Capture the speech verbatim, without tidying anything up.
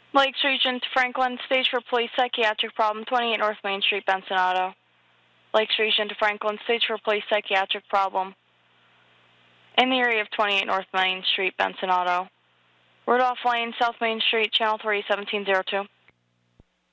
Lakes Region to Franklin, stage for police psychiatric problem, twenty-eight North Main Street, Benson Auto. Lakes Region to Franklin, stage for police psychiatric problem. In the area of twenty-eight North Main Street, Benson Auto. Rudolph Lane, South Main Street, Channel three, seventeen oh two.